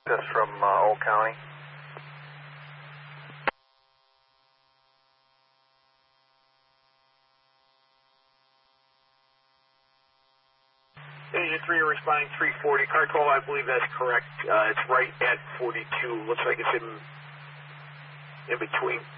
That's from Old County. Agent 3, you're responding 340. Car 12, I believe that's correct. It's right at 42. Looks like it's in between.